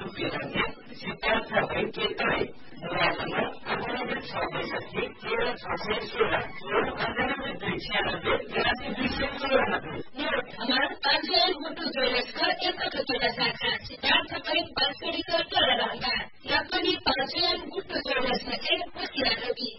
रुपियाँले सिद्धार्थ बैंकेतलाई मुरादमा 98 13 यो हमार पाँचवें गुटू ज्वेलर्स का एक छोटा शाखा सिद्धार्थ बैंक बांसवाड़ी का टोला रहता या पनि पाँचवें गुटू ज्वेलर्स में एक कुछ लगी